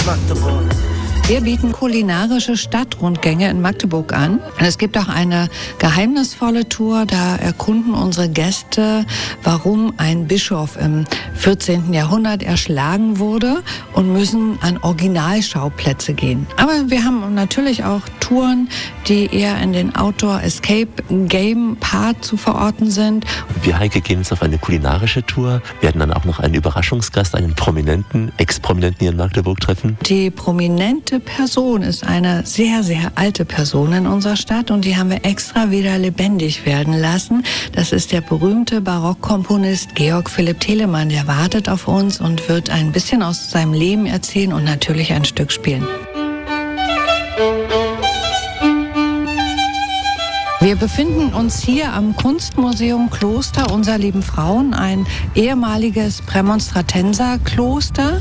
Magdeburg. Wir bieten kulinarische Stadtrundgänge in Magdeburg an. Und es gibt auch eine geheimnisvolle Tour, da erkunden unsere Gäste, warum ein Bischof im 14. Jahrhundert erschlagen wurde und müssen an Originalschauplätze gehen. Aber wir haben natürlich auch Touren, die eher in den Outdoor-Escape-Game-Part zu verorten sind. Wir, Heike, gehen jetzt auf eine kulinarische Tour, werden dann auch noch einen Überraschungsgast, einen Prominenten, Ex-Prominenten hier in Magdeburg treffen. Die prominente Person ist eine sehr, sehr alte Person in unserer Stadt und die haben wir extra wieder lebendig werden lassen. Das ist der berühmte Barockkomponist Georg Philipp Telemann. Der wartet auf uns und wird ein bisschen aus seinem Leben erzählen und natürlich ein Stück spielen. Wir befinden uns hier am Kunstmuseum Kloster unserer lieben Frauen, ein ehemaliges Prämonstratenserkloster.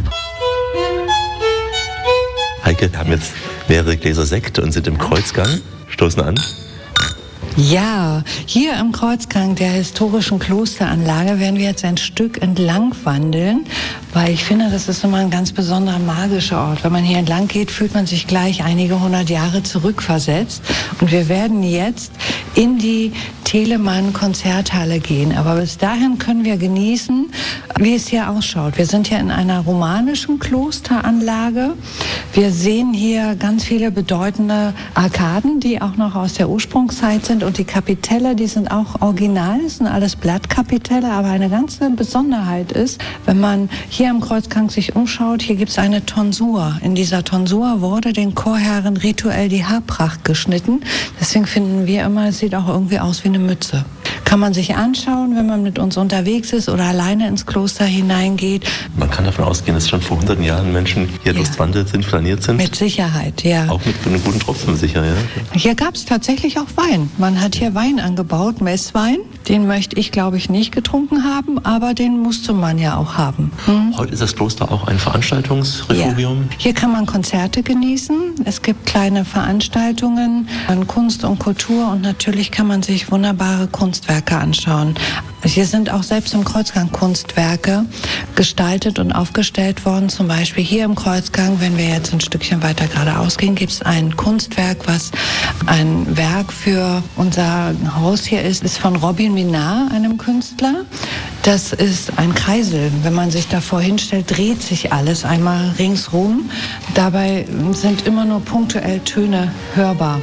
Heike, wir haben jetzt mehrere Gläser Sekt und sind im Kreuzgang. Stoßen an. Ja, hier im Kreuzgang der historischen Klosteranlage werden wir jetzt ein Stück entlang wandeln, weil ich finde, das ist immer ein ganz besonderer magischer Ort. Wenn man hier entlang geht, fühlt man sich gleich einige 100 Jahre zurückversetzt. Und wir werden jetzt in die Telemann-Konzerthalle gehen. Aber bis dahin können wir genießen, wie es hier ausschaut. Wir sind hier in einer romanischen Klosteranlage. Wir sehen hier ganz viele bedeutende Arkaden, die auch noch aus der Ursprungszeit sind. Und die Kapitelle, die sind auch original, das sind alles Blattkapitelle. Aber eine ganze Besonderheit ist, wenn man hier am Kreuzgang sich umschaut, hier gibt es eine Tonsur. In dieser Tonsur wurde den Chorherren rituell die Haarpracht geschnitten. Deswegen finden wir immer, es sieht auch irgendwie aus wie eine Mütze. Kann man sich anschauen, wenn man mit uns unterwegs ist oder alleine ins Kloster hineingeht. Man kann davon ausgehen, dass schon vor 100 Jahren Menschen hier durchwandert sind, flaniert sind. Mit Sicherheit, ja. Auch mit einem guten Tropfen sicher, ja. Hier gab es tatsächlich auch Wein. Man hat hier Wein angebaut, Messwein. Den möchte ich, glaube ich, nicht getrunken haben, aber den musste man ja auch haben. Heute ist das Kloster auch ein Veranstaltungsrefugium. Ja. Hier kann man Konzerte genießen. Es gibt kleine Veranstaltungen an Kunst und Kultur und natürlich kann man sich wunderbare Kunstwerke anschauen. Hier sind auch selbst im Kreuzgang Kunstwerke gestaltet und aufgestellt worden. Zum Beispiel hier im Kreuzgang, wenn wir jetzt ein Stückchen weiter geradeaus gehen, gibt es ein Kunstwerk, was ein Werk für unser Haus hier ist von Robin Minard, einem Künstler. Das ist ein Kreisel. Wenn man sich davor hinstellt, dreht sich alles einmal ringsrum. Dabei sind immer nur punktuell Töne hörbar.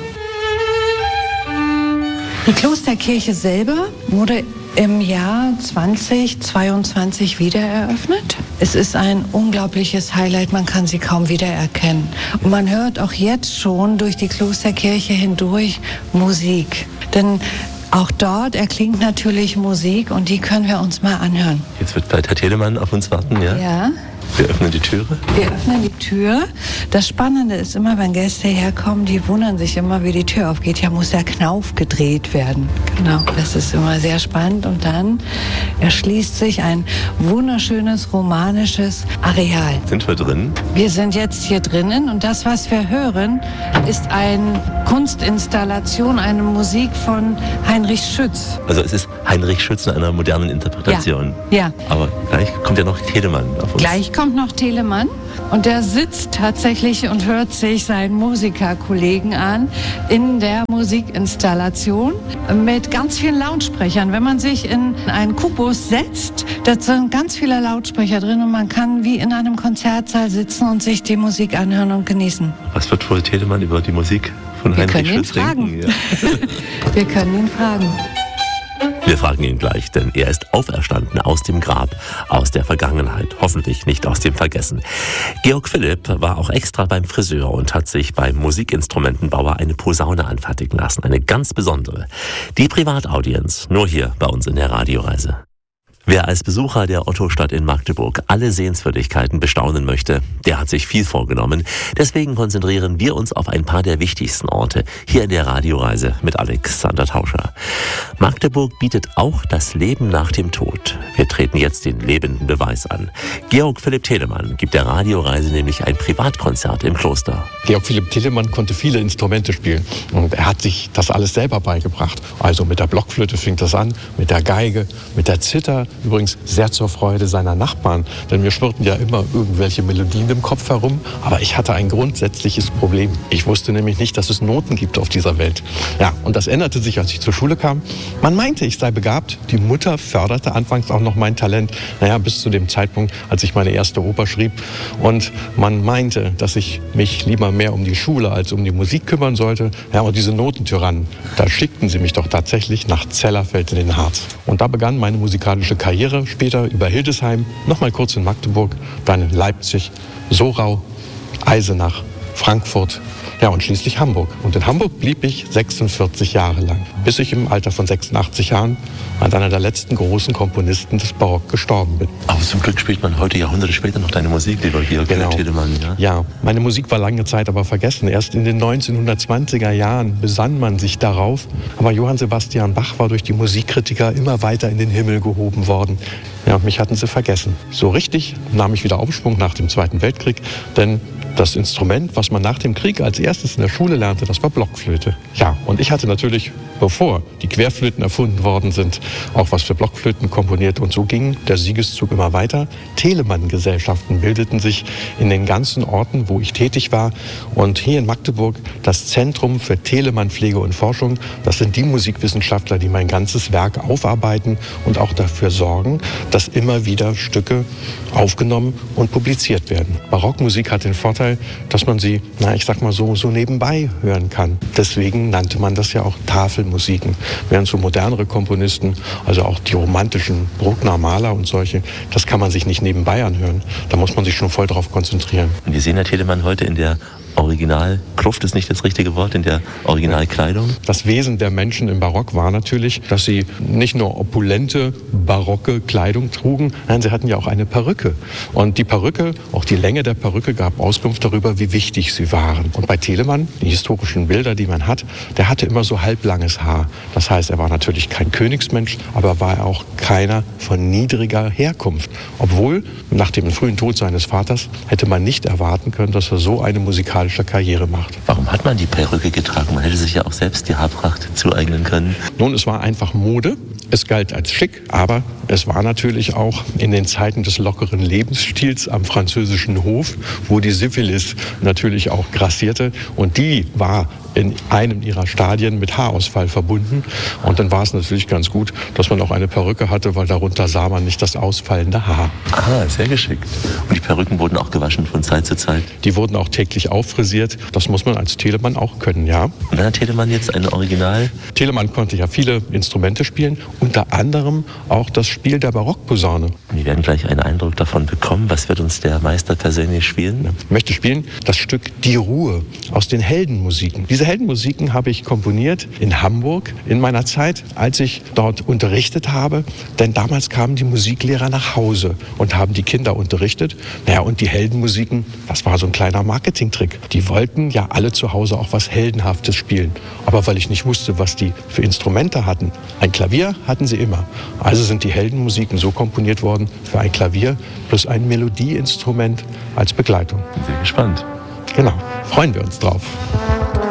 Die Klosterkirche selber wurde im Jahr 2022 wiedereröffnet. Es ist ein unglaubliches Highlight, man kann sie kaum wiedererkennen. Und man hört auch jetzt schon durch die Klosterkirche hindurch Musik. Denn auch dort erklingt natürlich Musik und die können wir uns mal anhören. Jetzt wird bald Herr Telemann auf uns warten, ja? Ja. Wir öffnen die Türe. Wir öffnen die Tür. Das Spannende ist immer, wenn Gäste herkommen, die wundern sich immer, wie die Tür aufgeht. Ja, muss der Knauf gedreht werden. Genau, das ist immer sehr spannend. Und dann erschließt sich ein wunderschönes, romanisches Areal. Sind wir drin? Wir sind jetzt hier drinnen und das, was wir hören, ist eine Kunstinstallation, eine Musik von Heinrich Schütz. Also es ist Heinrich Schütz in einer modernen Interpretation. Ja. Aber gleich kommt ja noch Telemann auf uns. Gleich kommt noch Telemann und der sitzt tatsächlich und hört sich seinen Musikerkollegen an in der Musikinstallation mit ganz vielen Lautsprechern. Wenn man sich in einen Kubus setzt, da sind ganz viele Lautsprecher drin und man kann wie in einem Konzertsaal sitzen und sich die Musik anhören und genießen. Was wird wohl Telemann über die Musik von Heinrich Schütz denken? Ja. Wir können ihn fragen. Wir fragen ihn gleich, denn er ist auferstanden aus dem Grab, aus der Vergangenheit, hoffentlich nicht aus dem Vergessen. Georg Philipp war auch extra beim Friseur und hat sich beim Musikinstrumentenbauer eine Posaune anfertigen lassen, eine ganz besondere. Die Privataudienz, nur hier bei uns in der Radioreise. Wer als Besucher der Ottostadt in Magdeburg alle Sehenswürdigkeiten bestaunen möchte, der hat sich viel vorgenommen. Deswegen konzentrieren wir uns auf ein paar der wichtigsten Orte hier in der Radioreise mit Alexander Tauscher. Magdeburg bietet auch das Leben nach dem Tod. Wir treten jetzt den lebenden Beweis an. Georg Philipp Telemann gibt der Radioreise nämlich ein Privatkonzert im Kloster. Georg Philipp Telemann konnte viele Instrumente spielen und er hat sich das alles selber beigebracht. Also mit der Blockflöte fing das an, mit der Geige, mit der Zither, übrigens sehr zur Freude seiner Nachbarn, denn mir schwirrten ja immer irgendwelche Melodien im Kopf herum. Aber ich hatte ein grundsätzliches Problem. Ich wusste nämlich nicht, dass es Noten gibt auf dieser Welt. Ja, und das änderte sich, als ich zur Schule kam. Man meinte, ich sei begabt. Die Mutter förderte anfangs auch noch mein Talent. Bis zu dem Zeitpunkt, als ich meine erste Oper schrieb. Und man meinte, dass ich mich lieber mehr um die Schule als um die Musik kümmern sollte. Ja, und diese Notentyrannen, da schickten sie mich doch tatsächlich nach Zellerfeld in den Harz. Und da begann meine musikalische Karriere, später über Hildesheim, nochmal kurz in Magdeburg, dann in Leipzig, Sorau, Eisenach, Frankfurt, ja, und schließlich Hamburg. Und in Hamburg blieb ich 46 Jahre lang, bis ich im Alter von 86 Jahren als einer der letzten großen Komponisten des Barock gestorben bin. Aber zum Glück spielt man heute, Jahrhunderte später, noch deine Musik, lieber Georg Telemann. Ja, meine Musik war lange Zeit aber vergessen. Erst in den 1920er Jahren besann man sich darauf. Aber Johann Sebastian Bach war durch die Musikkritiker immer weiter in den Himmel gehoben worden. Ja, und mich hatten sie vergessen. So richtig nahm ich wieder Aufschwung nach dem Zweiten Weltkrieg, denn das Instrument, was man nach dem Krieg als erstes in der Schule lernte, das war Blockflöte. Ja, und ich hatte natürlich, bevor die Querflöten erfunden worden sind, auch was für Blockflöten komponiert. Und so ging der Siegeszug immer weiter. Telemann-Gesellschaften bildeten sich in den ganzen Orten, wo ich tätig war. Und hier in Magdeburg das Zentrum für Telemann-Pflege und Forschung. Das sind die Musikwissenschaftler, die mein ganzes Werk aufarbeiten und auch dafür sorgen, dass immer wieder Stücke aufgenommen und publiziert werden. Barockmusik hat den Vorteil, dass man sie, ich sag mal so nebenbei hören kann. Deswegen nannte man das ja auch Tafelmusiken. Während so modernere Komponisten, also auch die romantischen Bruckner, Mahler und solche, das kann man sich nicht nebenbei anhören. Da muss man sich schon voll drauf konzentrieren. Und wir sehen ja Telemann heute in der Originalkluft, ist nicht das richtige Wort, in der Originalkleidung. Das Wesen der Menschen im Barock war natürlich, dass sie nicht nur opulente, barocke Kleidung trugen, nein, sie hatten ja auch eine Perücke. Und die Perücke, auch die Länge der Perücke gab Auskunft darüber, wie wichtig sie waren. Und bei Telemann, die historischen Bilder, die man hat, der hatte immer so halblanges Haar. Das heißt, er war natürlich kein Königsmensch, aber war auch keiner von niedriger Herkunft. Obwohl, nach dem frühen Tod seines Vaters, hätte man nicht erwarten können, dass er so eine musikalische Karriere macht. Warum hat man die Perücke getragen? Man hätte sich ja auch selbst die Haarpracht zueignen können. Nun, es war einfach Mode. Es galt als schick, aber es war natürlich auch in den Zeiten des lockeren Lebensstils am französischen Hof, wo die Syphilis natürlich auch grassierte. Und die war in einem ihrer Stadien mit Haarausfall verbunden. Und dann war es natürlich ganz gut, dass man auch eine Perücke hatte, weil darunter sah man nicht das ausfallende Haar. Ah, sehr geschickt. Und die Perücken wurden auch gewaschen von Zeit zu Zeit? Die wurden auch täglich auffrisiert. Das muss man als Telemann auch können, ja. Und dann hat Telemann jetzt ein Original? Telemann konnte ja viele Instrumente spielen, unter anderem auch das Spiel der Barockposaune. Wir werden gleich einen Eindruck davon bekommen. Was wird uns der Meister persönlich spielen? Ich möchte spielen das Stück Die Ruhe aus den Heldenmusiken. Diese Heldenmusiken habe ich komponiert in Hamburg in meiner Zeit, als ich dort unterrichtet habe. Denn damals kamen die Musiklehrer nach Hause und haben die Kinder unterrichtet. Und die Heldenmusiken, das war so ein kleiner Marketingtrick. Die wollten ja alle zu Hause auch was Heldenhaftes spielen. Aber weil ich nicht wusste, was die für Instrumente hatten, ein Klavier hatten sie immer. Also sind die Heldenmusiken so komponiert worden für ein Klavier plus ein Melodieinstrument als Begleitung. Bin sehr gespannt. Genau, freuen wir uns drauf.